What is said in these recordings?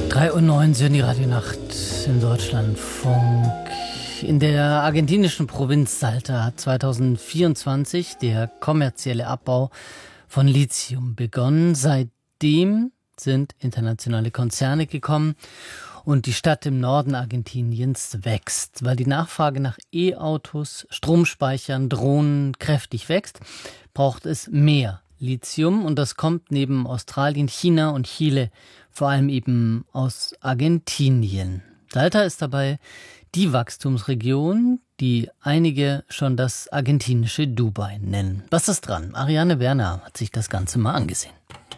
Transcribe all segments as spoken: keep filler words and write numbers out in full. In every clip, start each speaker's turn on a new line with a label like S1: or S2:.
S1: drei Uhr neun, Sie hören die Radionacht im Deutschlandfunk. In der argentinischen Provinz Salta hat zweitausendvierundzwanzig der kommerzielle Abbau von Lithium begonnen. Seitdem sind internationale Konzerne gekommen und die Stadt im Norden Argentiniens wächst. Weil die Nachfrage nach E-Autos, Stromspeichern, Drohnen kräftig wächst, braucht es mehr Lithium, und das kommt neben Australien, China und Chile vor allem eben aus Argentinien. Salta ist dabei die Wachstumsregion, die einige schon das argentinische Dubai nennen. Was ist dran? Ariane Werner hat sich das Ganze mal angesehen.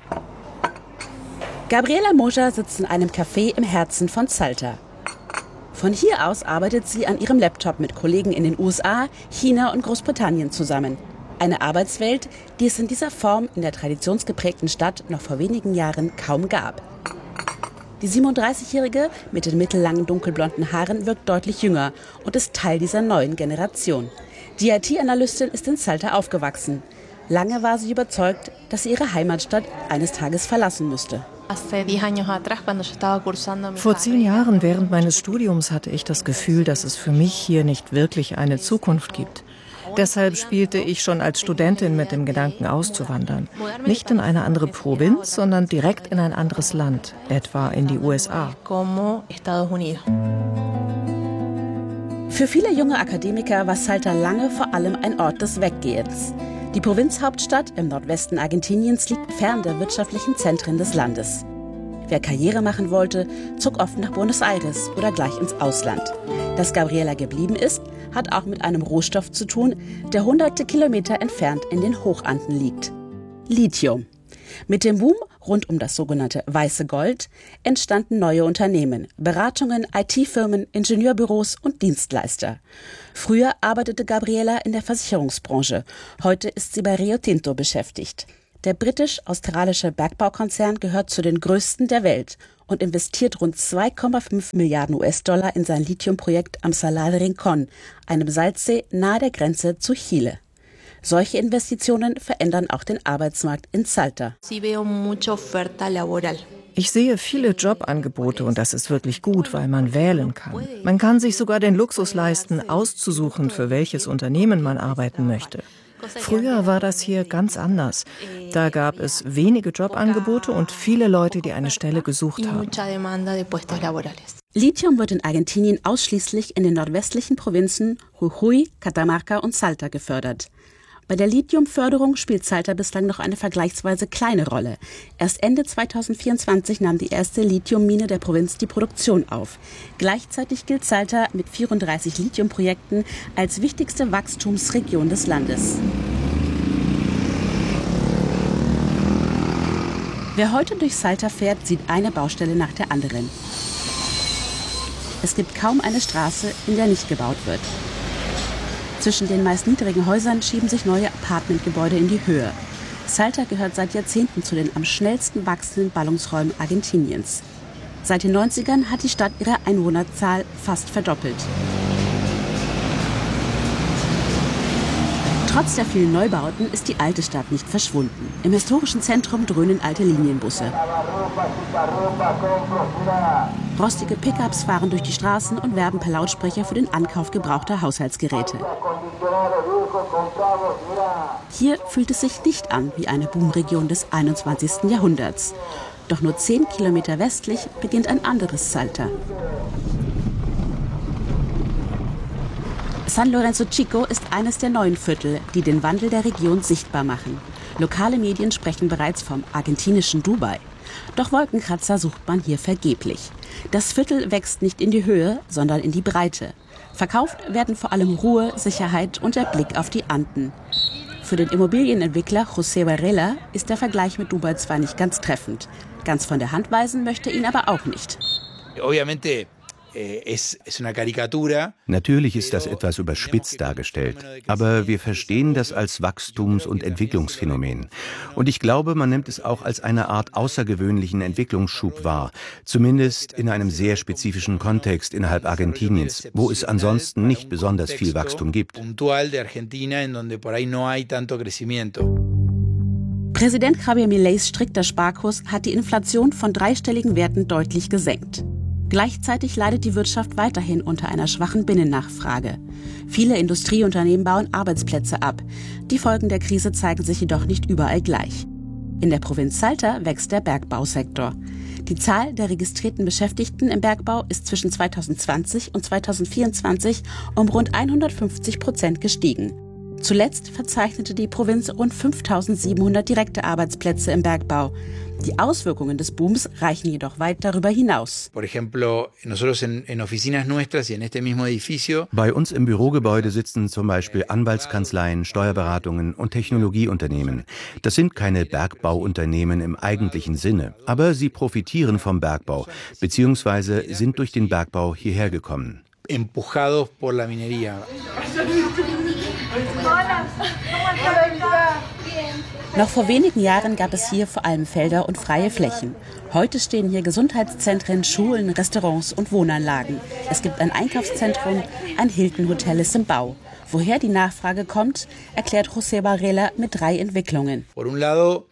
S2: Gabriela Moja sitzt in einem Café im Herzen von Salta. Von hier aus arbeitet sie an ihrem Laptop mit Kollegen in den U S A, China und Großbritannien zusammen. Eine Arbeitswelt, die es in dieser Form in der traditionsgeprägten Stadt noch vor wenigen Jahren kaum gab. Die siebenunddreißigjährige mit den mittellangen dunkelblonden Haaren wirkt deutlich jünger und ist Teil dieser neuen Generation. Die I T-Analystin ist in Salta aufgewachsen. Lange war sie überzeugt, dass sie ihre Heimatstadt eines Tages verlassen müsste.
S3: Vor zehn Jahren während meines Studiums hatte ich das Gefühl, dass es für mich hier nicht wirklich eine Zukunft gibt. Deshalb spielte ich schon als Studentin mit dem Gedanken auszuwandern. Nicht in eine andere Provinz, sondern direkt in ein anderes Land, etwa in die U S A.
S2: Für viele junge Akademiker war Salta lange vor allem ein Ort des Weggehens. Die Provinzhauptstadt im Nordwesten Argentiniens liegt fern der wirtschaftlichen Zentren des Landes. Wer Karriere machen wollte, zog oft nach Buenos Aires oder gleich ins Ausland. Dass Gabriela geblieben ist, hat auch mit einem Rohstoff zu tun, der hunderte Kilometer entfernt in den Hochanden liegt. Lithium. Mit dem Boom rund um das sogenannte weiße Gold entstanden neue Unternehmen, Beratungen, I T-Firmen, Ingenieurbüros und Dienstleister. Früher arbeitete Gabriela in der Versicherungsbranche. Heute ist sie bei Rio Tinto beschäftigt. Der britisch-australische Bergbaukonzern gehört zu den größten der Welt und investiert rund zwei Komma fünf Milliarden U S-Dollar in sein Lithiumprojekt am Salar de Rincón, einem Salzsee nahe der Grenze zu Chile. Solche Investitionen verändern auch den Arbeitsmarkt in Salta.
S3: Ich sehe viele Jobangebote und das ist wirklich gut, weil man wählen kann. Man kann sich sogar den Luxus leisten, auszusuchen, für welches Unternehmen man arbeiten möchte. Früher war das hier ganz anders. Da gab es wenige Jobangebote und viele Leute, die eine Stelle gesucht haben.
S2: Lithium wird in Argentinien ausschließlich in den nordwestlichen Provinzen Jujuy, Catamarca und Salta gefördert. Bei der Lithiumförderung spielt Salta bislang noch eine vergleichsweise kleine Rolle. Erst Ende zweitausendvierundzwanzig nahm die erste Lithiummine der Provinz die Produktion auf. Gleichzeitig gilt Salta mit vierunddreißig Lithiumprojekten als wichtigste Wachstumsregion des Landes. Wer heute durch Salta fährt, sieht eine Baustelle nach der anderen. Es gibt kaum eine Straße, in der nicht gebaut wird. Zwischen den meist niedrigen Häusern schieben sich neue Apartmentgebäude in die Höhe. Salta gehört seit Jahrzehnten zu den am schnellsten wachsenden Ballungsräumen Argentiniens. Seit den neunzigern hat die Stadt ihre Einwohnerzahl fast verdoppelt. Trotz der vielen Neubauten ist die alte Stadt nicht verschwunden. Im historischen Zentrum dröhnen alte Linienbusse. Rostige Pickups fahren durch die Straßen und werben per Lautsprecher für den Ankauf gebrauchter Haushaltsgeräte. Hier fühlt es sich nicht an wie eine Boomregion des einundzwanzigsten Jahrhunderts. Doch nur zehn Kilometer westlich beginnt ein anderes Salta. San Lorenzo Chico ist eines der neuen Viertel, die den Wandel der Region sichtbar machen. Lokale Medien sprechen bereits vom argentinischen Dubai. Doch Wolkenkratzer sucht man hier vergeblich. Das Viertel wächst nicht in die Höhe, sondern in die Breite. Verkauft werden vor allem Ruhe, Sicherheit und der Blick auf die Anden. Für den Immobilienentwickler José Varela ist der Vergleich mit Dubai zwar nicht ganz treffend. Ganz von der Hand weisen möchte ihn aber auch nicht.
S4: Natürlich ist das etwas überspitzt dargestellt, aber wir verstehen das als Wachstums- und Entwicklungsphänomen. Und ich glaube, man nimmt es auch als eine Art außergewöhnlichen Entwicklungsschub wahr, zumindest in einem sehr spezifischen Kontext innerhalb Argentiniens, wo es ansonsten nicht besonders viel Wachstum gibt.
S2: Präsident Javier Mileis strikter Sparkurs hat die Inflation von dreistelligen Werten deutlich gesenkt. Gleichzeitig leidet die Wirtschaft weiterhin unter einer schwachen Binnennachfrage. Viele Industrieunternehmen bauen Arbeitsplätze ab. Die Folgen der Krise zeigen sich jedoch nicht überall gleich. In der Provinz Salta wächst der Bergbausektor. Die Zahl der registrierten Beschäftigten im Bergbau ist zwischen zweitausendzwanzig und zweitausendvierundzwanzig um rund hundertfünfzig Prozent gestiegen. Zuletzt verzeichnete die Provinz rund fünftausendsiebenhundert direkte Arbeitsplätze im Bergbau. Die Auswirkungen des Booms reichen jedoch weit darüber hinaus.
S4: Bei uns im Bürogebäude sitzen zum Beispiel Anwaltskanzleien, Steuerberatungen und Technologieunternehmen. Das sind keine Bergbauunternehmen im eigentlichen Sinne, aber sie profitieren vom Bergbau bzw. sind durch den Bergbau hierher gekommen.
S5: Empujados por la minería.
S2: Noch vor wenigen Jahren gab es hier vor allem Felder und freie Flächen. Heute stehen hier Gesundheitszentren, Schulen, Restaurants und Wohnanlagen. Es gibt ein Einkaufszentrum, ein Hilton-Hotel ist im Bau. Woher die Nachfrage kommt, erklärt José Varela mit drei Entwicklungen.
S5: Por un lado,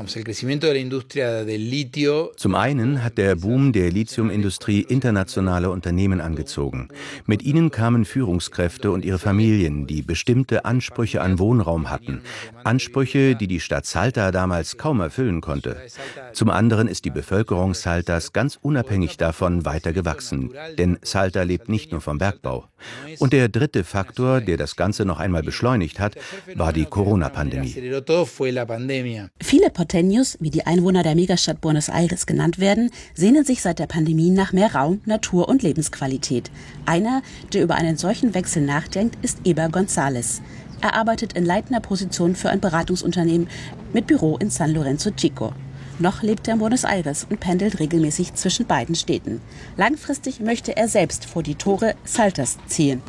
S4: Zum einen hat der Boom der Lithiumindustrie internationale Unternehmen angezogen. Mit ihnen kamen Führungskräfte und ihre Familien, die bestimmte Ansprüche an Wohnraum hatten. Ansprüche, die die Stadt Salta damals kaum erfüllen konnte. Zum anderen ist die Bevölkerung Saltas ganz unabhängig davon weiter gewachsen. Denn Salta lebt nicht nur vom Bergbau. Und der dritte Faktor, der das Ganze noch einmal beschleunigt hat, war die Corona-Pandemie.
S2: Viele Porteños, wie die Einwohner der Megastadt Buenos Aires genannt werden, sehnen sich seit der Pandemie nach mehr Raum, Natur und Lebensqualität. Einer, der über einen solchen Wechsel nachdenkt, ist Eber González. Er arbeitet in leitender Position für ein Beratungsunternehmen mit Büro in San Lorenzo Chico. Noch lebt er in Buenos Aires und pendelt regelmäßig zwischen beiden Städten. Langfristig möchte er selbst vor die Tore Saltas ziehen.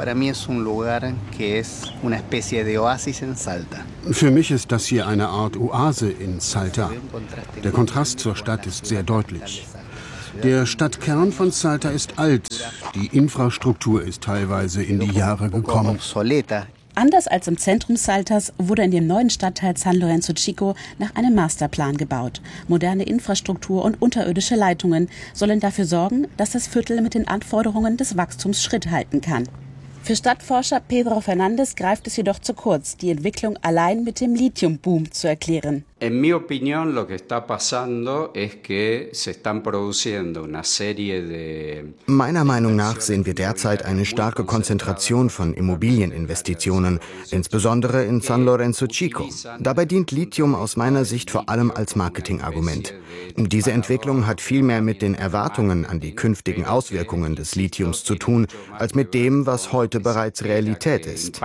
S6: Für mich ist das hier eine Art Oase in Salta. Der Kontrast zur Stadt ist sehr deutlich. Der Stadtkern von Salta ist alt. Die Infrastruktur ist teilweise in die Jahre gekommen.
S2: Anders als im Zentrum Saltas wurde in dem neuen Stadtteil San Lorenzo Chico nach einem Masterplan gebaut. Moderne Infrastruktur und unterirdische Leitungen sollen dafür sorgen, dass das Viertel mit den Anforderungen des Wachstums Schritt halten kann. Für Stadtforscher Pedro Fernández greift es jedoch zu kurz, die Entwicklung allein mit dem Lithiumboom zu erklären.
S7: En mi opinión, lo que está pasando es que se están produciendo una serie de...
S8: Meiner Meinung nach sehen wir derzeit eine starke Konzentration von Immobilieninvestitionen, insbesondere in San Lorenzo Chico. Dabei dient Lithium aus meiner Sicht vor allem als Marketingargument. Diese Entwicklung hat viel mehr mit den Erwartungen an die künftigen Auswirkungen des Lithiums zu tun, als mit dem, was heute bereits Realität ist.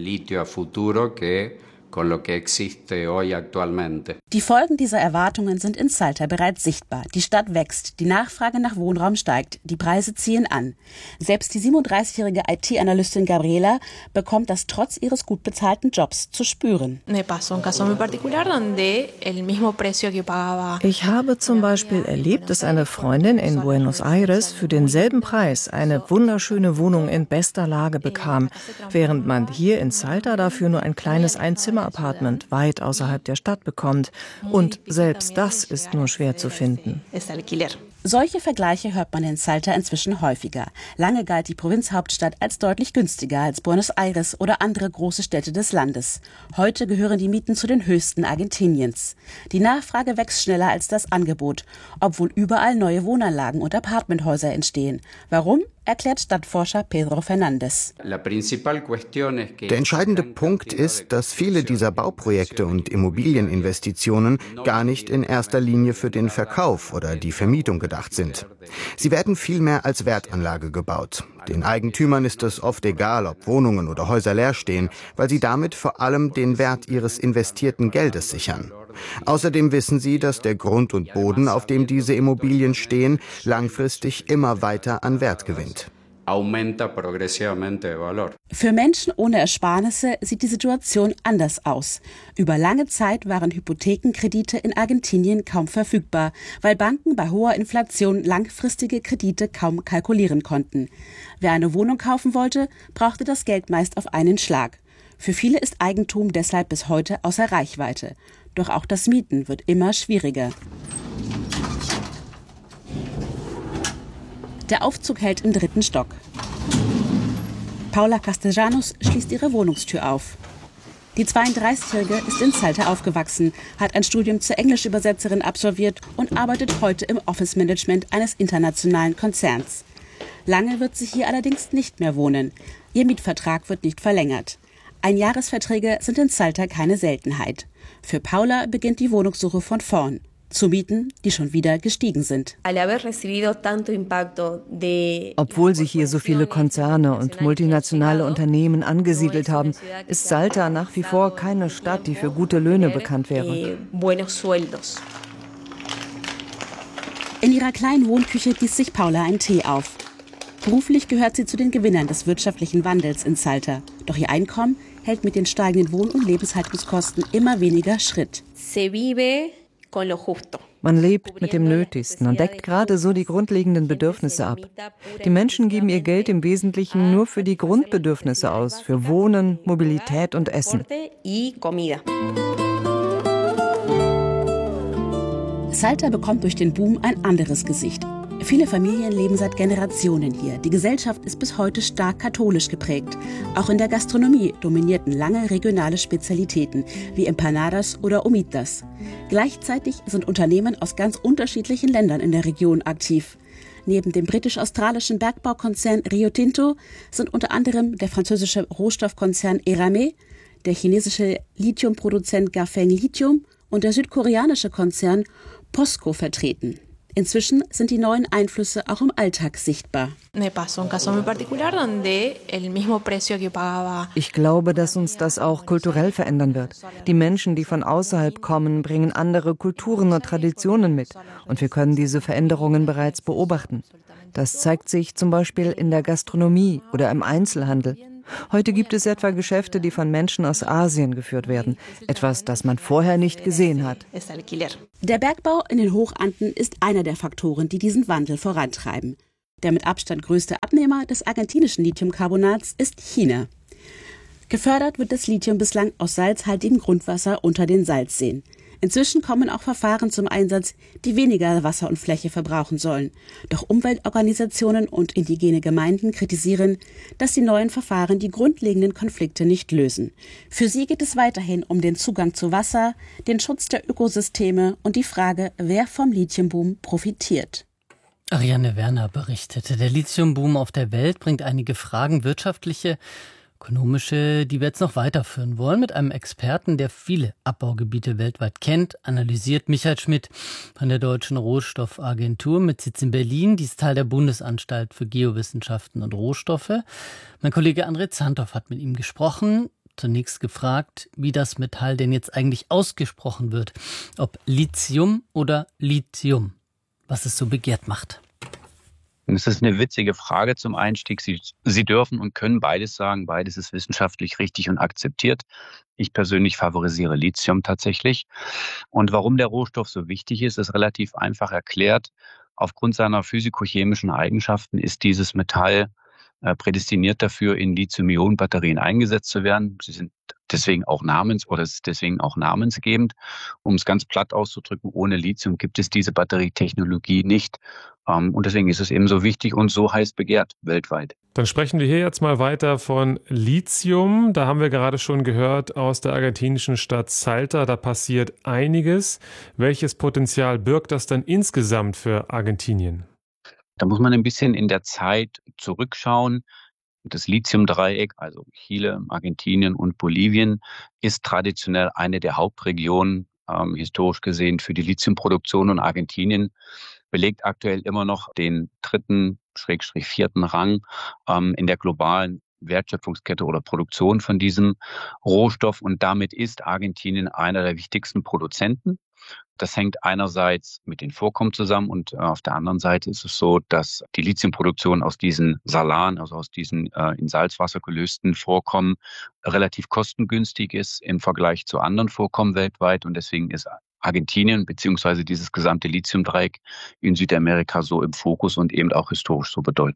S2: Die Folgen dieser Erwartungen sind in Salta bereits sichtbar. Die Stadt wächst, die Nachfrage nach Wohnraum steigt, die Preise ziehen an. Selbst die siebenunddreißigjährige I T-Analystin Gabriela bekommt das trotz ihres gut bezahlten Jobs zu spüren.
S3: Ich habe zum Beispiel erlebt, dass eine Freundin in Buenos Aires für denselben Preis eine wunderschöne Wohnung in bester Lage bekam, während man hier in Salta dafür nur ein kleines Einzimmer Apartment weit außerhalb der Stadt bekommt. Und selbst das ist nur schwer zu finden.
S2: Solche Vergleiche hört man in Salta inzwischen häufiger. Lange galt die Provinzhauptstadt als deutlich günstiger als Buenos Aires oder andere große Städte des Landes. Heute gehören die Mieten zu den höchsten Argentiniens. Die Nachfrage wächst schneller als das Angebot, obwohl überall neue Wohnanlagen und Apartmenthäuser entstehen. Warum? Erklärt Stadtforscher Pedro Fernández.
S8: Der entscheidende Punkt ist, dass viele dieser Bauprojekte und Immobilieninvestitionen gar nicht in erster Linie für den Verkauf oder die Vermietung gedacht sind. Sie werden vielmehr als Wertanlage gebaut. Den Eigentümern ist es oft egal, ob Wohnungen oder Häuser leer stehen, weil sie damit vor allem den Wert ihres investierten Geldes sichern. Außerdem wissen sie, dass der Grund und Boden, auf dem diese Immobilien stehen, langfristig immer weiter an Wert gewinnt.
S2: Für Menschen ohne Ersparnisse sieht die Situation anders aus. Über lange Zeit waren Hypothekenkredite in Argentinien kaum verfügbar, weil Banken bei hoher Inflation langfristige Kredite kaum kalkulieren konnten. Wer eine Wohnung kaufen wollte, brauchte das Geld meist auf einen Schlag. Für viele ist Eigentum deshalb bis heute außer Reichweite. Doch auch das Mieten wird immer schwieriger. Der Aufzug hält im dritten Stock. Paula Castellanos schließt ihre Wohnungstür auf. Die zweiunddreißigjährige ist in Salta aufgewachsen, hat ein Studium zur Englischübersetzerin absolviert und arbeitet heute im Office-Management eines internationalen Konzerns. Lange wird sie hier allerdings nicht mehr wohnen. Ihr Mietvertrag wird nicht verlängert. Einjahresverträge sind in Salta keine Seltenheit. Für Paula beginnt die Wohnungssuche von vorn. Zu Mieten, die schon wieder gestiegen sind.
S3: Obwohl sich hier so viele Konzerne und multinationale Unternehmen angesiedelt haben, ist Salta nach wie vor keine Stadt, die für gute Löhne bekannt wäre.
S2: In ihrer kleinen Wohnküche gießt sich Paula einen Tee auf. Beruflich gehört sie zu den Gewinnern des wirtschaftlichen Wandels in Salta. Doch ihr Einkommen hält mit den steigenden Wohn- und Lebenshaltungskosten immer weniger Schritt.
S3: Man lebt mit dem Nötigsten und deckt gerade so die grundlegenden Bedürfnisse ab. Die Menschen geben ihr Geld im Wesentlichen nur für die Grundbedürfnisse aus, für Wohnen, Mobilität und Essen.
S2: Salta bekommt durch den Boom ein anderes Gesicht. Viele Familien leben seit Generationen hier. Die Gesellschaft ist bis heute stark katholisch geprägt. Auch in der Gastronomie dominierten lange regionale Spezialitäten wie Empanadas oder Humitas. Gleichzeitig sind Unternehmen aus ganz unterschiedlichen Ländern in der Region aktiv. Neben dem britisch-australischen Bergbaukonzern Rio Tinto sind unter anderem der französische Rohstoffkonzern Eramet, der chinesische Lithiumproduzent Gafeng Lithium und der südkoreanische Konzern POSCO vertreten. Inzwischen sind die neuen Einflüsse auch im Alltag sichtbar.
S3: Ich glaube, dass uns das auch kulturell verändern wird. Die Menschen, die von außerhalb kommen, bringen andere Kulturen und Traditionen mit. Und wir können diese Veränderungen bereits beobachten. Das zeigt sich zum Beispiel in der Gastronomie oder im Einzelhandel. Heute gibt es etwa Geschäfte, die von Menschen aus Asien geführt werden. Etwas, das man vorher nicht gesehen hat.
S2: Der Bergbau in den Hochanden ist einer der Faktoren, die diesen Wandel vorantreiben. Der mit Abstand größte Abnehmer des argentinischen Lithiumcarbonats ist China. Gefördert wird das Lithium bislang aus salzhaltigem Grundwasser unter den Salzseen. Inzwischen kommen auch Verfahren zum Einsatz, die weniger Wasser und Fläche verbrauchen sollen. Doch Umweltorganisationen und indigene Gemeinden kritisieren, dass die neuen Verfahren die grundlegenden Konflikte nicht lösen. Für sie geht es weiterhin um den Zugang zu Wasser, den Schutz der Ökosysteme und die Frage, wer vom Lithiumboom profitiert.
S1: Ariane Werner berichtete, der Lithiumboom auf der Welt bringt einige Fragen, wirtschaftliche, ökonomische, die wir jetzt noch weiterführen wollen, mit einem Experten, der viele Abbaugebiete weltweit kennt, analysiert. Michael Schmidt von der Deutschen Rohstoffagentur mit Sitz in Berlin, die ist Teil der Bundesanstalt für Geowissenschaften und Rohstoffe. Mein Kollege André Zantow hat mit ihm gesprochen, zunächst gefragt, wie das Metall denn jetzt eigentlich ausgesprochen wird, ob Lithium oder Lithium, was es so begehrt macht.
S9: Das ist eine witzige Frage zum Einstieg. Sie, Sie dürfen und können beides sagen. Beides ist wissenschaftlich richtig und akzeptiert. Ich persönlich favorisiere Lithium tatsächlich. Und warum der Rohstoff so wichtig ist, ist relativ einfach erklärt. Aufgrund seiner physikochemischen Eigenschaften ist dieses Metall äh, prädestiniert dafür, in Lithium-Ionen-Batterien eingesetzt zu werden. Sie sind deswegen auch namens oder ist deswegen auch namensgebend. Um es ganz platt auszudrücken, ohne Lithium gibt es diese Batterietechnologie nicht. Und deswegen ist es eben so wichtig und so heiß begehrt weltweit.
S10: Dann sprechen wir hier jetzt mal weiter von Lithium. Da haben wir gerade schon gehört aus der argentinischen Stadt Salta, da passiert einiges. Welches Potenzial birgt das dann insgesamt für Argentinien?
S9: Da muss man ein bisschen in der Zeit zurückschauen. Das Lithiumdreieck, also Chile, Argentinien und Bolivien, ist traditionell eine der Hauptregionen, ähm, historisch gesehen, für die Lithiumproduktion. Und Argentinien belegt aktuell immer noch den dritten, Schrägstrich vierten Rang ähm, in der globalen Wertschöpfungskette oder Produktion von diesem Rohstoff. Und damit ist Argentinien einer der wichtigsten Produzenten. Das hängt einerseits mit den Vorkommen zusammen und äh, auf der anderen Seite ist es so, dass die Lithiumproduktion aus diesen Salaren, also aus diesen äh, in Salzwasser gelösten Vorkommen, relativ kostengünstig ist im Vergleich zu anderen Vorkommen weltweit. Und deswegen ist Argentinien bzw. dieses gesamte Lithiumdreieck in Südamerika so im Fokus und eben auch historisch so bedeutend.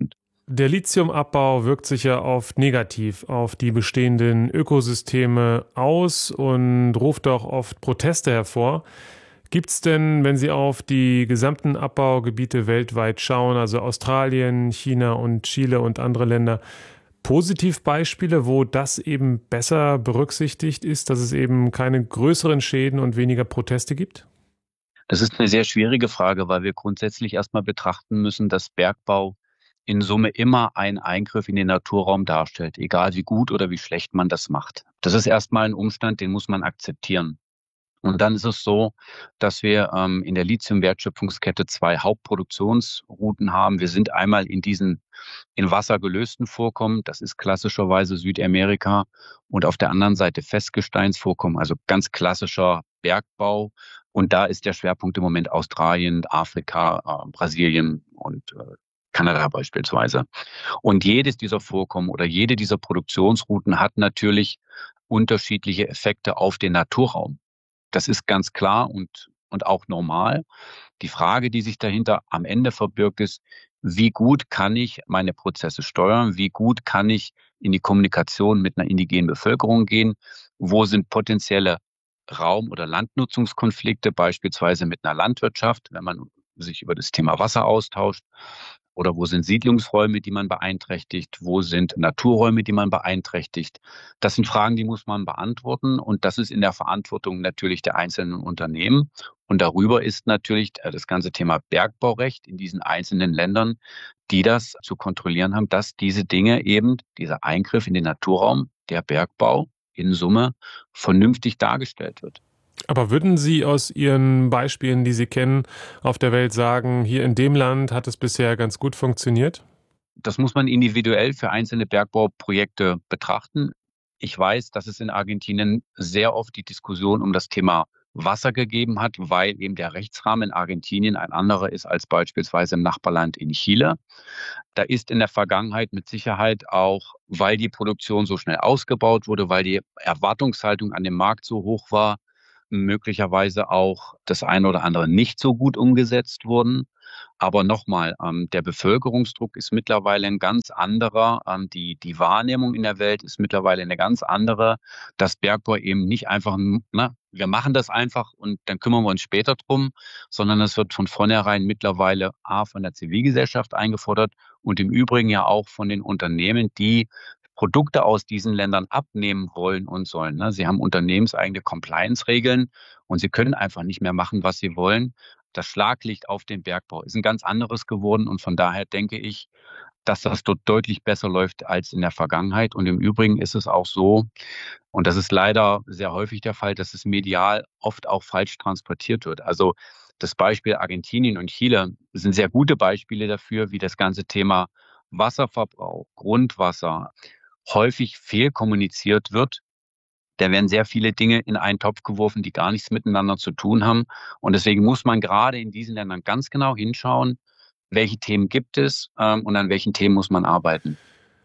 S10: Der Lithiumabbau wirkt sich ja oft negativ auf die bestehenden Ökosysteme aus und ruft auch oft Proteste hervor. Gibt es denn, wenn Sie auf die gesamten Abbaugebiete weltweit schauen, also Australien, China und Chile und andere Länder, Positivbeispiele, wo das eben besser berücksichtigt ist, dass es eben keine größeren Schäden und weniger Proteste gibt?
S9: Das ist eine sehr schwierige Frage, weil wir grundsätzlich erstmal betrachten müssen, dass Bergbau in Summe immer ein Eingriff in den Naturraum darstellt, egal wie gut oder wie schlecht man das macht. Das ist erstmal ein Umstand, den muss man akzeptieren. Und dann ist es so, dass wir ähm, in der Lithium-Wertschöpfungskette zwei Hauptproduktionsrouten haben. Wir sind einmal in diesen in Wasser gelösten Vorkommen, das ist klassischerweise Südamerika, und auf der anderen Seite Festgesteinsvorkommen, also ganz klassischer Bergbau. Und da ist der Schwerpunkt im Moment Australien, Afrika, äh, Brasilien und äh, Kanada beispielsweise. Und jedes dieser Vorkommen oder jede dieser Produktionsrouten hat natürlich unterschiedliche Effekte auf den Naturraum. Das ist ganz klar und, und auch normal. Die Frage, die sich dahinter am Ende verbirgt, ist, wie gut kann ich meine Prozesse steuern? Wie gut kann ich in die Kommunikation mit einer indigenen Bevölkerung gehen? Wo sind potenzielle Raum- oder Landnutzungskonflikte, beispielsweise mit einer Landwirtschaft, wenn man sich über das Thema Wasser austauscht? Oder wo sind Siedlungsräume, die man beeinträchtigt? Wo sind Naturräume, die man beeinträchtigt? Das sind Fragen, die muss man beantworten. Und das ist in der Verantwortung natürlich der einzelnen Unternehmen. Und darüber ist natürlich das ganze Thema Bergbaurecht in diesen einzelnen Ländern, die das zu kontrollieren haben, dass diese Dinge eben, dieser Eingriff in den Naturraum, der Bergbau in Summe vernünftig dargestellt wird.
S10: Aber würden Sie aus Ihren Beispielen, die Sie kennen, auf der Welt sagen, hier in dem Land hat es bisher ganz gut funktioniert?
S9: Das muss man individuell für einzelne Bergbauprojekte betrachten. Ich weiß, dass es in Argentinien sehr oft die Diskussion um das Thema Wasser gegeben hat, weil eben der Rechtsrahmen in Argentinien ein anderer ist als beispielsweise im Nachbarland in Chile. Da ist in der Vergangenheit mit Sicherheit auch, weil die Produktion so schnell ausgebaut wurde, weil die Erwartungshaltung an dem Markt so hoch war, möglicherweise auch das eine oder andere nicht so gut umgesetzt wurden. Aber nochmal, ähm, der Bevölkerungsdruck ist mittlerweile ein ganz anderer. Ähm, die, die Wahrnehmung in der Welt ist mittlerweile eine ganz andere. Dass Bergbau eben nicht einfach, na, wir machen das einfach und dann kümmern wir uns später drum, sondern es wird von vornherein mittlerweile A, von der Zivilgesellschaft eingefordert und im Übrigen ja auch von den Unternehmen, die Produkte aus diesen Ländern abnehmen wollen und sollen. Sie haben unternehmenseigene Compliance-Regeln und sie können einfach nicht mehr machen, was sie wollen. Das Schlaglicht auf den Bergbau ist ein ganz anderes geworden und von daher denke ich, dass das dort deutlich besser läuft als in der Vergangenheit. Und im Übrigen ist es auch so, und das ist leider sehr häufig der Fall, dass es medial oft auch falsch transportiert wird. Also das Beispiel Argentinien und Chile sind sehr gute Beispiele dafür, wie das ganze Thema Wasserverbrauch, Grundwasser häufig fehlkommuniziert wird. Da werden sehr viele Dinge in einen Topf geworfen, die gar nichts miteinander zu tun haben. Und deswegen muss man gerade in diesen Ländern ganz genau hinschauen, welche Themen gibt es ähm, und an welchen Themen muss man arbeiten.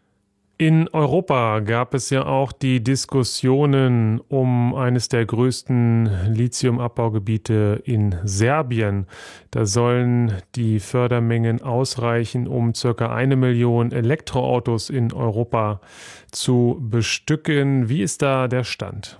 S10: In Europa gab es ja auch die Diskussionen um eines der größten Lithiumabbaugebiete in Serbien. Da sollen die Fördermengen ausreichen, um circa eine Million Elektroautos in Europa zu bestücken. Wie ist da der Stand?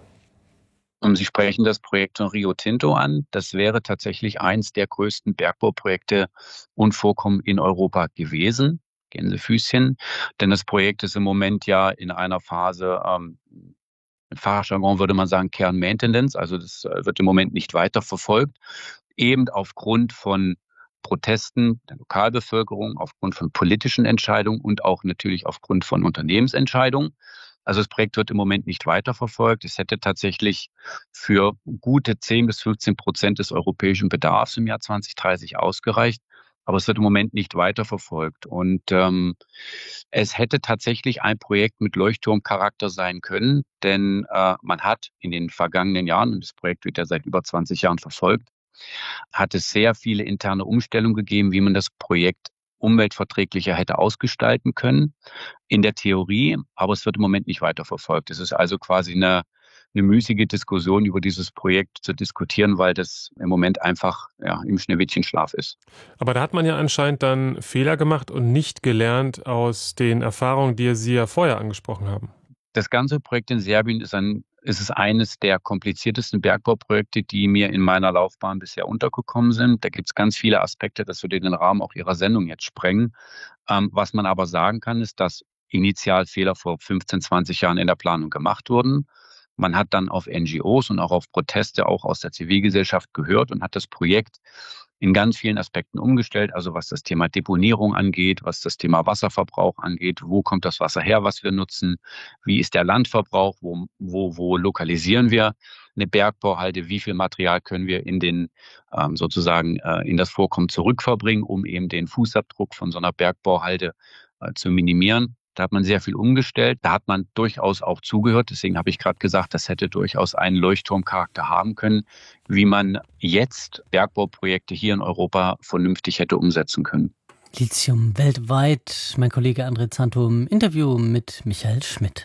S9: Sie sprechen das Projekt von Rio Tinto an. Das wäre tatsächlich eins der größten Bergbauprojekte und Vorkommen in Europa gewesen. Gänsefüßchen, denn das Projekt ist im Moment ja in einer Phase, ähm, mit Fachjargon würde man sagen Kernmaintenance, also das wird im Moment nicht weiter verfolgt, eben aufgrund von Protesten der Lokalbevölkerung, aufgrund von politischen Entscheidungen und auch natürlich aufgrund von Unternehmensentscheidungen. Also das Projekt wird im Moment nicht weiterverfolgt. Es hätte tatsächlich für gute zehn bis fünfzehn Prozent des europäischen Bedarfs im Jahr zwanzig dreißig ausgereicht. Aber es wird im Moment nicht weiterverfolgt. Und ähm, es hätte tatsächlich ein Projekt mit Leuchtturmcharakter sein können, denn äh, man hat in den vergangenen Jahren, und das Projekt wird ja seit über zwanzig Jahren verfolgt, hat es sehr viele interne Umstellungen gegeben, wie man das Projekt umweltverträglicher hätte ausgestalten können in der Theorie, aber es wird im Moment nicht weiterverfolgt. Es ist also quasi eine eine müßige Diskussion über dieses Projekt zu diskutieren, weil das im Moment einfach ja, im Schneewittchenschlaf ist.
S10: Aber da hat man ja anscheinend dann Fehler gemacht und nicht gelernt aus den Erfahrungen, die Sie ja vorher angesprochen haben.
S9: Das ganze Projekt in Serbien ist, ein, ist es eines der kompliziertesten Bergbauprojekte, die mir in meiner Laufbahn bisher untergekommen sind. Da gibt es ganz viele Aspekte, das würde den Rahmen auch Ihrer Sendung jetzt sprengen. Ähm, was man aber sagen kann, ist, dass initial Fehler vor fünfzehn, zwanzig Jahren in der Planung gemacht wurden. Man hat dann auf N G Os und auch auf Proteste auch aus der Zivilgesellschaft gehört und hat das Projekt in ganz vielen Aspekten umgestellt. Also was das Thema Deponierung angeht, was das Thema Wasserverbrauch angeht, wo kommt das Wasser her, was wir nutzen, wie ist der Landverbrauch, wo, wo, wo lokalisieren wir eine Bergbauhalde, wie viel Material können wir in den ähm, sozusagen äh, in das Vorkommen zurückverbringen, um eben den Fußabdruck von so einer Bergbauhalde äh, zu minimieren. Da hat man sehr viel umgestellt. Da hat man durchaus auch zugehört. Deswegen habe ich gerade gesagt, das hätte durchaus einen Leuchtturmcharakter haben können, wie man jetzt Bergbauprojekte hier in Europa vernünftig hätte umsetzen können.
S1: Lithium weltweit. Mein Kollege André Zanto im Interview mit Michael Schmidt.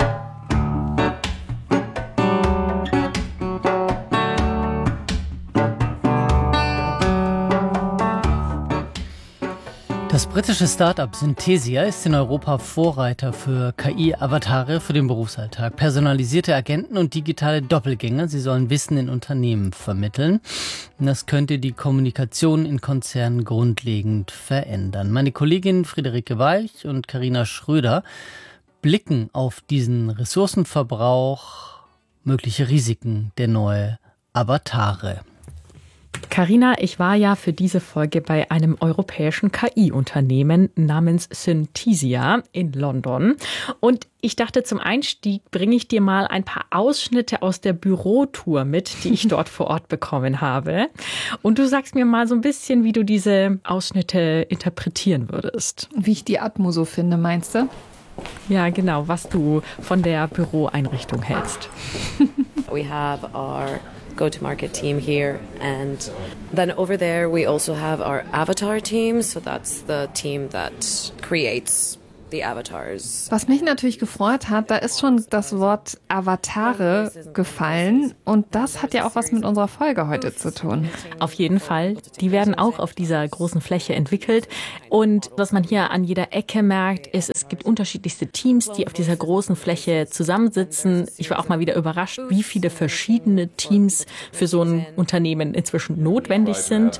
S1: Das britische Start-up Synthesia ist in Europa Vorreiter für K I-Avatare für den Berufsalltag. Personalisierte Agenten und digitale Doppelgänger, sie sollen Wissen in Unternehmen vermitteln. Das könnte die Kommunikation in Konzernen grundlegend verändern. Meine Kollegin Friederike Weich und Carina Schröder blicken auf diesen Ressourcenverbrauch, mögliche Risiken der neuen Avatare.
S11: Carina, ich war ja für diese Folge bei einem europäischen K I-Unternehmen namens Synthesia in London. Und ich dachte, zum Einstieg bringe ich dir mal ein paar Ausschnitte aus der Bürotour mit, die ich dort vor Ort bekommen habe. Und du sagst mir mal so ein bisschen, wie du diese Ausschnitte interpretieren würdest.
S12: Wie ich die Atmo so finde, meinst du?
S11: Ja, genau, was du von der Büroeinrichtung hältst.
S13: We have our go-to-market team here, and then over there we also have our avatar team, so that's the team that creates the avatars.
S12: Was mich natürlich gefreut hat, da ist schon das Wort Avatare gefallen und das hat ja auch was mit unserer Folge heute zu tun.
S11: Auf jeden Fall. Die werden auch auf dieser großen Fläche entwickelt und was man hier an jeder Ecke merkt, ist, es gibt unterschiedlichste Teams, die auf dieser großen Fläche zusammensitzen. Ich war auch mal wieder überrascht, wie viele verschiedene Teams für so ein Unternehmen inzwischen notwendig sind.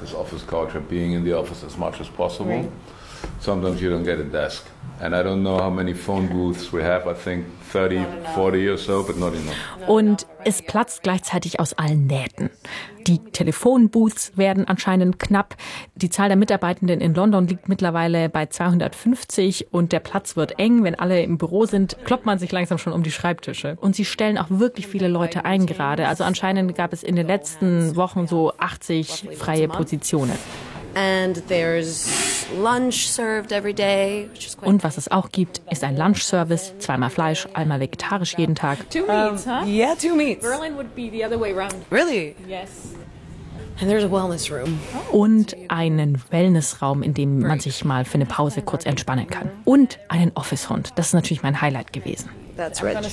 S14: Sometimes you don't get a desk. And I don't know how many phone booths we have. I think thirty, forty or so, but not enough.
S11: Und es platzt gleichzeitig aus allen Nähten. Die Telefonbooths werden anscheinend knapp. Die Zahl der Mitarbeitenden in London liegt mittlerweile bei zweihundertfünfzig und der Platz wird eng. Wenn alle im Büro sind, kloppt man sich langsam schon um die Schreibtische. Und sie stellen auch wirklich viele Leute ein gerade. Also anscheinend gab es in den letzten Wochen so achtzig freie Positionen.
S13: And there's lunch served every day.
S11: Und was es auch gibt, ist ein Lunch-Service. Zweimal Fleisch, einmal vegetarisch jeden Tag.
S13: Two meats, huh? Yeah, two meats.
S15: Berlin would be the other way around.
S13: Really?
S15: Yes.
S13: And there's a wellness room.
S11: Und einen Wellnessraum, in dem man sich mal für eine Pause kurz entspannen kann. Und einen Office-Hund. Das ist natürlich mein Highlight gewesen.
S13: That's rich.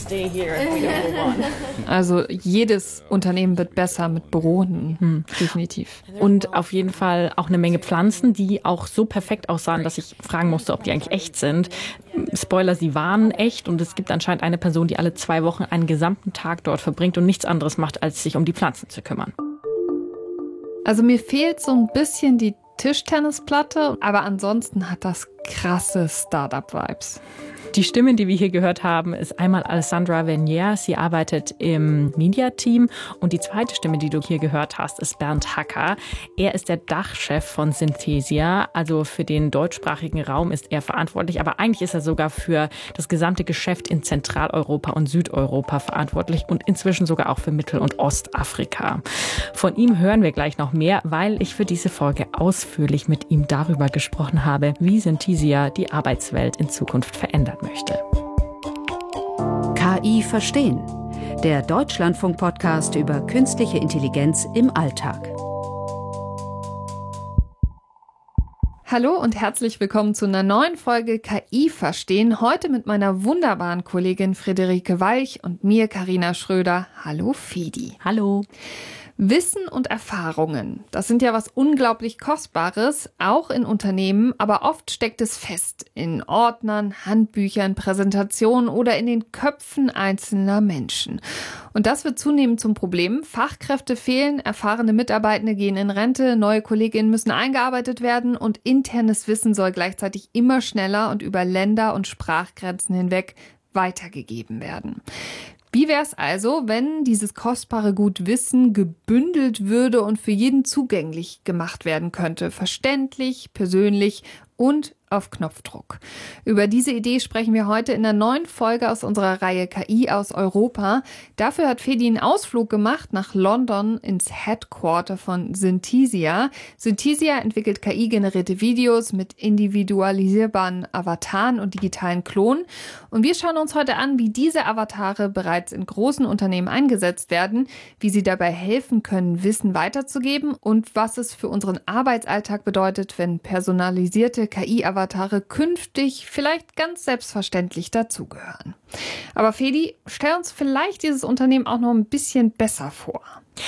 S12: Also jedes Unternehmen wird besser mit Bürohunden, hm. definitiv.
S11: Und auf jeden Fall auch eine Menge Pflanzen, die auch so perfekt aussahen, dass ich fragen musste, ob die eigentlich echt sind. Spoiler, sie waren echt und es gibt anscheinend eine Person, die alle zwei Wochen einen gesamten Tag dort verbringt und nichts anderes macht, als sich um die Pflanzen zu kümmern.
S12: Also mir fehlt so ein bisschen die Tischtennisplatte, aber ansonsten hat das krasse Startup-Vibes.
S11: Die Stimme, die wir hier gehört haben, ist einmal Alessandra Vernier. Sie arbeitet im Media-Team. Und die zweite Stimme, die du hier gehört hast, ist Bernd Hacker. Er ist der Dachchef von Synthesia. Also für den deutschsprachigen Raum ist er verantwortlich. Aber eigentlich ist er sogar für das gesamte Geschäft in Zentraleuropa und Südeuropa verantwortlich und inzwischen sogar auch für Mittel- und Ostafrika. Von ihm hören wir gleich noch mehr, weil ich für diese Folge ausführlich mit ihm darüber gesprochen habe, wie Synthesia die Arbeitswelt in Zukunft verändert möchte.
S16: K I verstehen. Der Deutschlandfunk-Podcast über künstliche Intelligenz im Alltag.
S12: Hallo und herzlich willkommen zu einer neuen Folge K I verstehen. Heute mit meiner wunderbaren Kollegin Friederike Walch und mir, Carina Schröder. Hallo Fedi.
S11: Hallo.
S12: Wissen und Erfahrungen, das sind ja was unglaublich Kostbares, auch in Unternehmen, aber oft steckt es fest in Ordnern, Handbüchern, Präsentationen oder in den Köpfen einzelner Menschen. Und das wird zunehmend zum Problem. Fachkräfte fehlen, erfahrene Mitarbeitende gehen in Rente, neue Kolleginnen müssen eingearbeitet werden und internes Wissen soll gleichzeitig immer schneller und über Länder- und Sprachgrenzen hinweg weitergegeben werden. Wie wäre es also, wenn dieses kostbare Gut Wissen gebündelt würde und für jeden zugänglich gemacht werden könnte? Verständlich, persönlich und auf Knopfdruck. Über diese Idee sprechen wir heute in der neuen Folge aus unserer Reihe K I aus Europa. Dafür hat Fedi einen Ausflug gemacht nach London ins Headquarter von Synthesia. Synthesia entwickelt K I-generierte Videos mit individualisierbaren Avataren und digitalen Klonen. Und wir schauen uns heute an, wie diese Avatare bereits in großen Unternehmen eingesetzt werden, wie sie dabei helfen können, Wissen weiterzugeben und was es für unseren Arbeitsalltag bedeutet, wenn personalisierte K I-Avatare Avatare künftig vielleicht ganz selbstverständlich dazugehören. Aber Fedi, stell uns vielleicht dieses Unternehmen auch noch ein bisschen besser vor.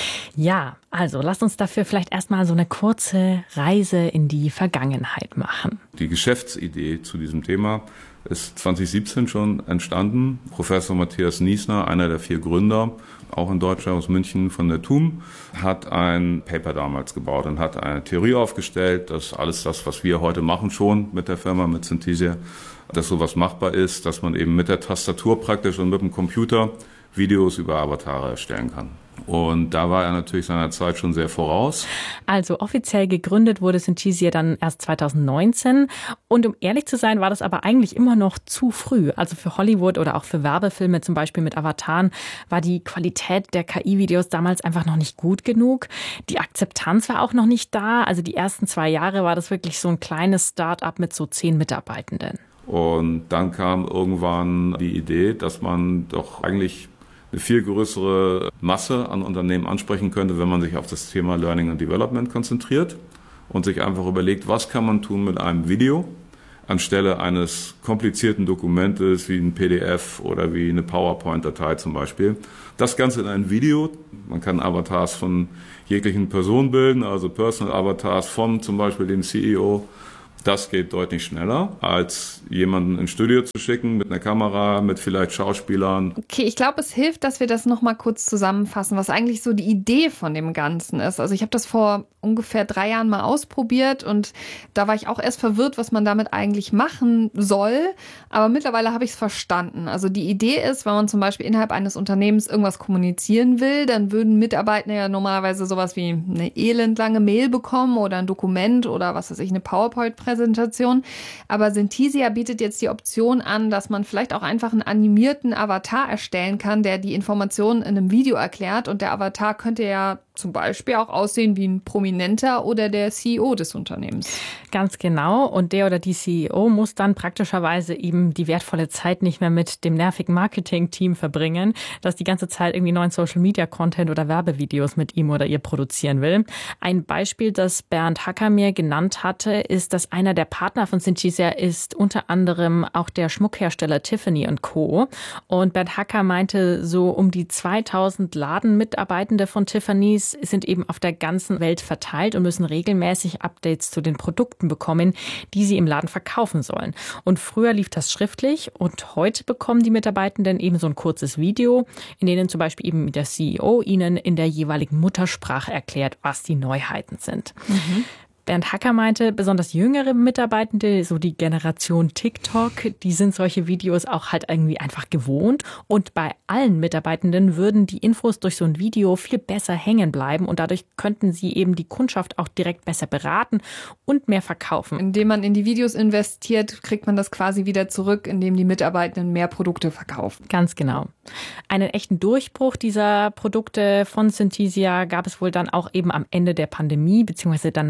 S11: Ja, also lasst uns dafür vielleicht erstmal so eine kurze Reise in die Vergangenheit machen.
S14: Die Geschäftsidee zu diesem Thema ist zwanzig siebzehn schon entstanden. Professor Matthias Niesner, einer der vier Gründer, auch in Deutschland aus München von der T U M, hat ein Paper damals gebaut und hat eine Theorie aufgestellt, dass alles das, was wir heute machen schon mit der Firma, mit Synthesia, dass sowas machbar ist, dass man eben mit der Tastatur praktisch und mit dem Computer Videos über Avatare erstellen kann. Und da war er natürlich seiner Zeit schon sehr voraus.
S11: Also offiziell gegründet wurde Synthesia dann erst zwanzig neunzehn. Und um ehrlich zu sein, war das aber eigentlich immer noch zu früh. Also für Hollywood oder auch für Werbefilme, zum Beispiel mit Avataren, war die Qualität der K I-Videos damals einfach noch nicht gut genug. Die Akzeptanz war auch noch nicht da. Also die ersten zwei Jahre war das wirklich so ein kleines Start-up mit so zehn Mitarbeitenden.
S14: Und dann kam irgendwann die Idee, dass man doch eigentlich eine viel größere Masse an Unternehmen ansprechen könnte, wenn man sich auf das Thema Learning and Development konzentriert und sich einfach überlegt, was kann man tun mit einem Video anstelle eines komplizierten Dokumentes wie ein P D F oder wie eine PowerPoint-Datei zum Beispiel. Das Ganze in ein Video. Man kann Avatars von jeglichen Personen bilden, also Personal Avatars von zum Beispiel dem C E O. Das geht deutlich schneller, als jemanden ins Studio zu schicken mit einer Kamera, mit vielleicht Schauspielern.
S12: Okay, ich glaube, es hilft, dass wir das nochmal kurz zusammenfassen, was eigentlich so die Idee von dem Ganzen ist. Also ich habe das vor ungefähr drei Jahren mal ausprobiert und da war ich auch erst verwirrt, was man damit eigentlich machen soll. Aber mittlerweile habe ich es verstanden. Also die Idee ist, wenn man zum Beispiel innerhalb eines Unternehmens irgendwas kommunizieren will, dann würden Mitarbeiter ja normalerweise sowas wie eine elendlange Mail bekommen oder ein Dokument oder was weiß ich, eine PowerPoint-Präsentation. Präsentation. Aber Synthesia bietet jetzt die Option an, dass man vielleicht auch einfach einen animierten Avatar erstellen kann, der die Informationen in einem Video erklärt. Und der Avatar könnte ja zum Beispiel auch aussehen wie ein Prominenter oder der C E O des Unternehmens.
S11: Ganz genau. Und der oder die C E O muss dann praktischerweise eben die wertvolle Zeit nicht mehr mit dem nervigen Marketing-Team verbringen, das die ganze Zeit irgendwie neuen Social-Media-Content oder Werbevideos mit ihm oder ihr produzieren will. Ein Beispiel, das Bernd Hacker mir genannt hatte, ist, dass einer der Partner von Synthesia ist unter anderem auch der Schmuckhersteller Tiffany und Co. Und Bernd Hacker meinte, so um die zweitausend Ladenmitarbeitende von Tiffany's sind eben auf der ganzen Welt verteilt und müssen regelmäßig Updates zu den Produkten bekommen, die sie im Laden verkaufen sollen. Und früher lief das schriftlich und heute bekommen die Mitarbeitenden eben so ein kurzes Video, in denen zum Beispiel eben der C E O ihnen in der jeweiligen Muttersprache erklärt, was die Neuheiten sind. Mhm. Bernd Hacker meinte, besonders jüngere Mitarbeitende, so die Generation TikTok, die sind solche Videos auch halt irgendwie einfach gewohnt. Und bei allen Mitarbeitenden würden die Infos durch so ein Video viel besser hängen bleiben und dadurch könnten sie eben die Kundschaft auch direkt besser beraten und mehr verkaufen.
S12: Indem man in die Videos investiert, kriegt man das quasi wieder zurück, indem die Mitarbeitenden mehr Produkte verkaufen.
S11: Ganz genau. Einen echten Durchbruch dieser Produkte von Synthesia gab es wohl dann auch eben am Ende der Pandemie, beziehungsweise dann natürlich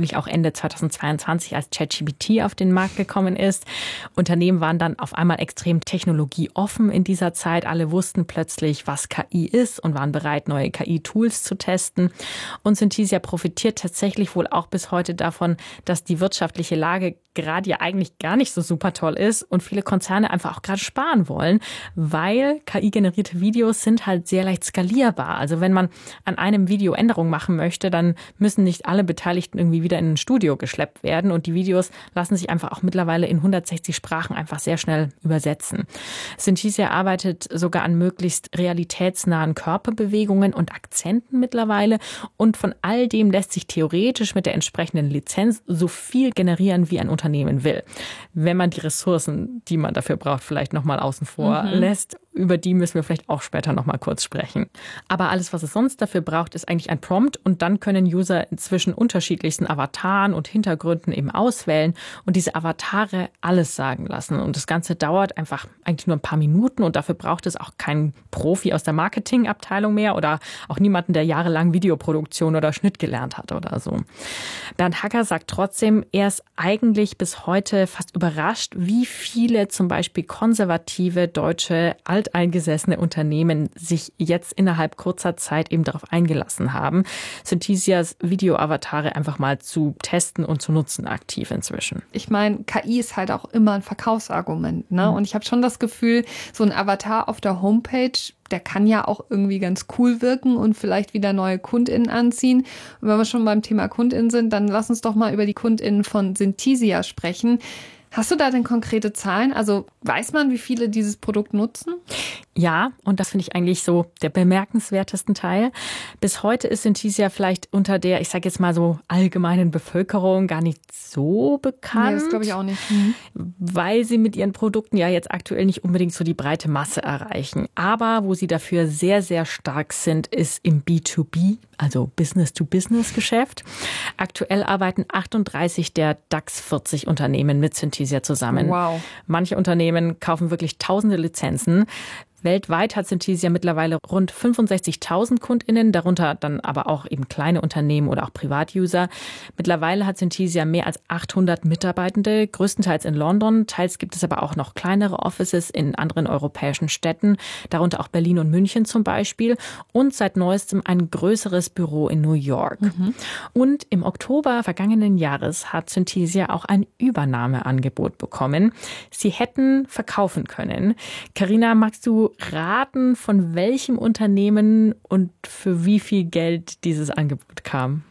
S11: eigentlich auch Ende zweitausendzweiundzwanzig, als ChatGPT auf den Markt gekommen ist. Unternehmen waren dann auf einmal extrem technologieoffen in dieser Zeit. Alle wussten plötzlich, was K I ist und waren bereit, neue K I-Tools zu testen. Und Synthesia profitiert tatsächlich wohl auch bis heute davon, dass die wirtschaftliche Lage gerade ja eigentlich gar nicht so super toll ist und viele Konzerne einfach auch gerade sparen wollen, weil K I-generierte Videos sind halt sehr leicht skalierbar. Also wenn man an einem Video Änderungen machen möchte, dann müssen nicht alle Beteiligten irgendwie wieder in ein Studio geschleppt werden und die Videos lassen sich einfach auch mittlerweile in hundertsechzig Sprachen einfach sehr schnell übersetzen. Synthesia arbeitet sogar an möglichst realitätsnahen Körperbewegungen und Akzenten mittlerweile und von all dem lässt sich theoretisch mit der entsprechenden Lizenz so viel generieren, wie ein Unternehmen will. Wenn man die Ressourcen, die man dafür braucht, vielleicht nochmal außen vor mhm. lässt, über die müssen wir vielleicht auch später nochmal kurz sprechen. Aber alles, was es sonst dafür braucht, ist eigentlich ein Prompt und dann können User inzwischen unterschiedlichsten Avataren und Hintergründen eben auswählen und diese Avatare alles sagen lassen. Und das Ganze dauert einfach eigentlich nur ein paar Minuten und dafür braucht es auch keinen Profi aus der Marketingabteilung mehr oder auch niemanden, der jahrelang Videoproduktion oder Schnitt gelernt hat oder so. Bernd Hacker sagt trotzdem, er ist eigentlich bis heute fast überrascht, wie viele zum Beispiel konservative deutsche alteingesessene Unternehmen sich jetzt innerhalb kurzer Zeit eben darauf eingelassen haben, Synthesias Video-Avatare einfach mal zu testen und zu nutzen aktiv inzwischen.
S12: Ich meine, K I ist halt auch immer ein Verkaufsargument, ne? Mhm. Und ich habe schon das Gefühl, so ein Avatar auf der Homepage, der kann ja auch irgendwie ganz cool wirken und vielleicht wieder neue KundInnen anziehen. Und wenn wir schon beim Thema KundInnen sind, dann lass uns doch mal über die KundInnen von Synthesia sprechen. Hast du da denn konkrete Zahlen? Also weiß man, wie viele dieses Produkt nutzen?
S11: Ja, und das finde ich eigentlich so der bemerkenswertesten Teil. Bis heute ist Synthesia vielleicht unter der, ich sage jetzt mal so allgemeinen Bevölkerung gar nicht so bekannt.
S12: Nee, das glaube ich auch nicht. Mhm.
S11: Weil sie mit ihren Produkten ja jetzt aktuell nicht unbedingt so die breite Masse erreichen. Aber wo sie dafür sehr, sehr stark sind, ist im B zwei B, also Business-to-Business-Geschäft. Aktuell arbeiten achtunddreißig der DAX vierzig Unternehmen mit Synthesia zusammen.
S12: Wow.
S11: Manche Unternehmen kaufen wirklich tausende Lizenzen. Weltweit hat Synthesia mittlerweile rund fünfundsechzigtausend KundInnen, darunter dann aber auch eben kleine Unternehmen oder auch Privatuser. Mittlerweile hat Synthesia mehr als achthundert Mitarbeitende, größtenteils in London. Teils gibt es aber auch noch kleinere Offices in anderen europäischen Städten, darunter auch Berlin und München zum Beispiel. Und seit neuestem ein größeres Büro in New York. Mhm. Und im Oktober vergangenen Jahres hat Synthesia auch ein Übernahmeangebot bekommen. Sie hätten verkaufen können. Carina, magst du raten, von welchem Unternehmen und für wie viel Geld dieses Angebot kam?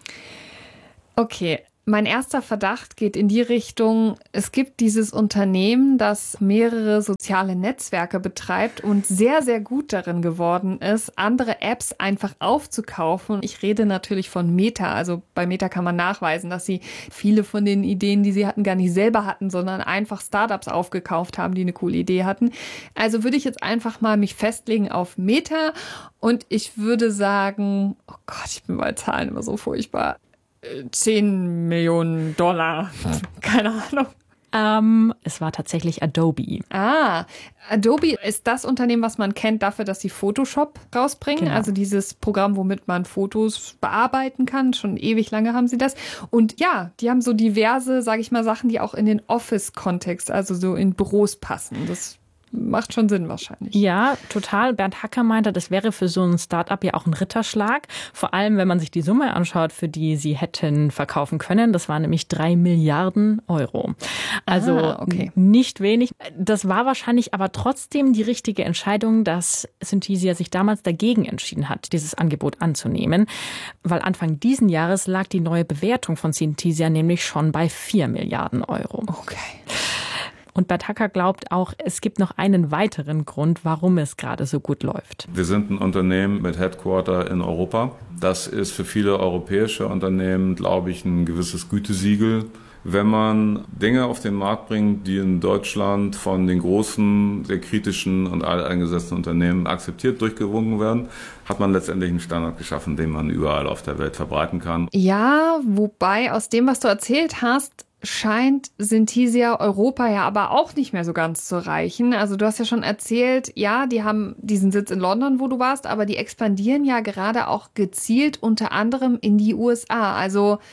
S12: Okay, mein erster Verdacht geht in die Richtung, es gibt dieses Unternehmen, das mehrere soziale Netzwerke betreibt und sehr, sehr gut darin geworden ist, andere Apps einfach aufzukaufen. Ich rede natürlich von Meta. Also bei Meta kann man nachweisen, dass sie viele von den Ideen, die sie hatten, gar nicht selber hatten, sondern einfach Startups aufgekauft haben, die eine coole Idee hatten. Also würde ich jetzt einfach mal mich festlegen auf Meta und ich würde sagen, oh Gott, ich bin bei Zahlen immer so furchtbar, zehn Millionen Dollar. Keine Ahnung.
S11: Ähm, es war tatsächlich Adobe.
S12: Ah, Adobe ist das Unternehmen, was man kennt dafür, dass sie Photoshop rausbringen. Genau. Also dieses Programm, womit man Fotos bearbeiten kann. Schon ewig lange haben sie das. Und ja, die haben so diverse, sage ich mal, Sachen, die auch in den Office-Kontext, also so in Büros passen. Das macht schon Sinn wahrscheinlich.
S11: Ja, total. Bernd Hacker meinte, das wäre für so ein Start-up ja auch ein Ritterschlag. Vor allem, wenn man sich die Summe anschaut, für die sie hätten verkaufen können. Das waren nämlich drei Milliarden Euro. Also
S12: ah, okay.
S11: Nicht wenig. Das war wahrscheinlich aber trotzdem die richtige Entscheidung, dass Synthesia sich damals dagegen entschieden hat, dieses Angebot anzunehmen. Weil Anfang diesen Jahres lag die neue Bewertung von Synthesia nämlich schon bei vier Milliarden Euro.
S12: Okay.
S11: Und Bernd Hacker glaubt auch, es gibt noch einen weiteren Grund, warum es gerade so gut läuft.
S14: Wir sind ein Unternehmen mit Headquarter in Europa. Das ist für viele europäische Unternehmen, glaube ich, ein gewisses Gütesiegel. Wenn man Dinge auf den Markt bringt, die in Deutschland von den großen, sehr kritischen und alteingesessenen Unternehmen akzeptiert durchgewunken werden, hat man letztendlich einen Standard geschaffen, den man überall auf der Welt verbreiten kann.
S12: Ja, wobei aus dem, was du erzählt hast, scheint Synthesia Europa ja aber auch nicht mehr so ganz zu reichen. Also du hast ja schon erzählt, ja, die haben diesen Sitz in London, wo du warst, aber die expandieren ja gerade auch gezielt unter anderem in die U S A. Also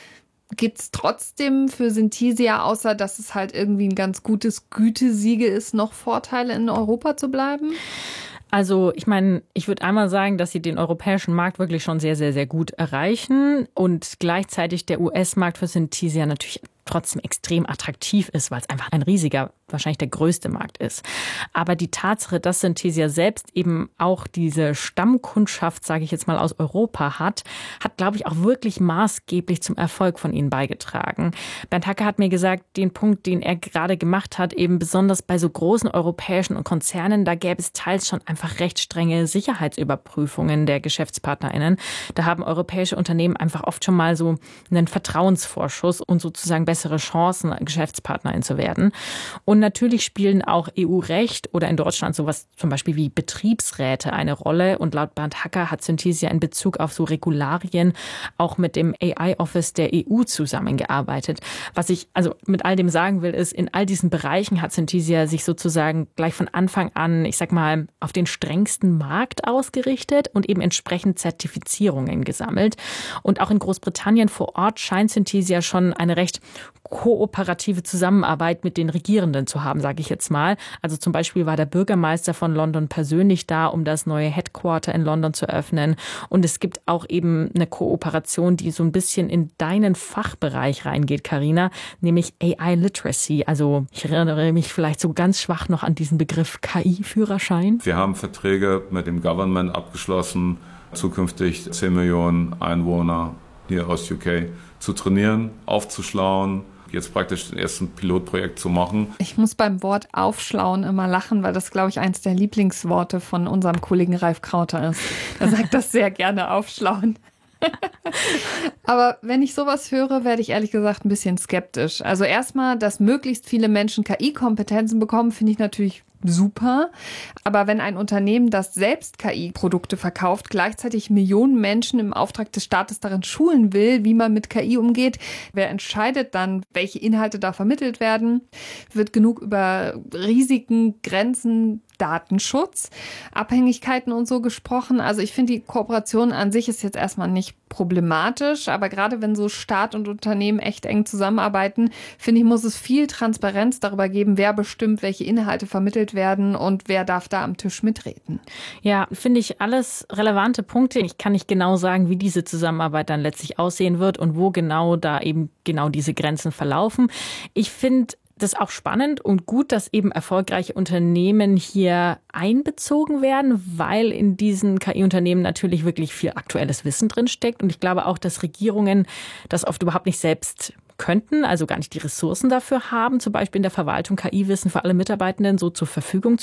S12: Gibt es trotzdem für Synthesia, außer dass es halt irgendwie ein ganz gutes Gütesiegel ist, noch Vorteile, in Europa zu bleiben?
S11: Also ich meine, ich würde einmal sagen, dass sie den europäischen Markt wirklich schon sehr, sehr, sehr gut erreichen und gleichzeitig der U S-Markt für Synthesia natürlich trotzdem extrem attraktiv ist, weil es einfach ein riesiger, wahrscheinlich der größte Markt ist. Aber die Tatsache, dass Synthesia selbst eben auch diese Stammkundschaft, sage ich jetzt mal, aus Europa hat, hat, glaube ich, auch wirklich maßgeblich zum Erfolg von ihnen beigetragen. Bernd Hacker hat mir gesagt, den Punkt, den er gerade gemacht hat, eben besonders bei so großen europäischen Konzernen, da gäbe es teils schon einfach recht strenge Sicherheitsüberprüfungen der GeschäftspartnerInnen. Da haben europäische Unternehmen einfach oft schon mal so einen Vertrauensvorschuss und sozusagen bessere Chancen, Geschäftspartnerin zu werden. Und natürlich spielen auch E U-Recht oder in Deutschland sowas zum Beispiel wie Betriebsräte eine Rolle. Und laut Bernd Hacker hat Synthesia in Bezug auf so Regularien auch mit dem A I-Office der E U zusammengearbeitet. Was ich also mit all dem sagen will, ist, in all diesen Bereichen hat Synthesia sich sozusagen gleich von Anfang an, ich sag mal, auf den strengsten Markt ausgerichtet und eben entsprechend Zertifizierungen gesammelt. Und auch in Großbritannien vor Ort scheint Synthesia schon eine recht kooperative Zusammenarbeit mit den Regierenden zu haben, sage ich jetzt mal. Also zum Beispiel war der Bürgermeister von London persönlich da, um das neue Headquarter in London zu öffnen. Und es gibt auch eben eine Kooperation, die so ein bisschen in deinen Fachbereich reingeht, Carina, nämlich A I-Literacy. Also ich erinnere mich vielleicht so ganz schwach noch an diesen Begriff K I-Führerschein.
S14: Wir haben Verträge mit dem Government abgeschlossen, zukünftig zehn Millionen Einwohner hier aus U K zu trainieren, aufzuschlauen, jetzt praktisch das erste Pilotprojekt zu machen.
S12: Ich muss beim Wort aufschlauen immer lachen, weil das, glaube ich, eins der Lieblingsworte von unserem Kollegen Ralf Krauter ist. Er sagt das sehr gerne, aufschlauen. Aber wenn ich sowas höre, werde ich ehrlich gesagt ein bisschen skeptisch. Also erstmal, dass möglichst viele Menschen K I-Kompetenzen bekommen, finde ich natürlich super. Aber wenn ein Unternehmen, das selbst K I-Produkte verkauft, gleichzeitig Millionen Menschen im Auftrag des Staates darin schulen will, wie man mit K I umgeht, wer entscheidet dann, welche Inhalte da vermittelt werden? Wird genug über Risiken, Grenzen, Datenschutz, Abhängigkeiten und so gesprochen. Also ich finde, die Kooperation an sich ist jetzt erstmal nicht problematisch, aber gerade wenn so Staat und Unternehmen echt eng zusammenarbeiten, finde ich, muss es viel Transparenz darüber geben, wer bestimmt, welche Inhalte vermittelt werden und wer darf da am Tisch mitreden.
S11: Ja, finde ich alles relevante Punkte. Ich kann nicht genau sagen, wie diese Zusammenarbeit dann letztlich aussehen wird und wo genau da eben genau diese Grenzen verlaufen. Ich finde das ist auch spannend und gut, dass eben erfolgreiche Unternehmen hier einbezogen werden, weil in diesen K I-Unternehmen natürlich wirklich viel aktuelles Wissen drinsteckt. Und ich glaube auch, dass Regierungen das oft überhaupt nicht selbst könnten, also gar nicht die Ressourcen dafür haben, zum Beispiel in der Verwaltung K I-Wissen für alle Mitarbeitenden so zur Verfügung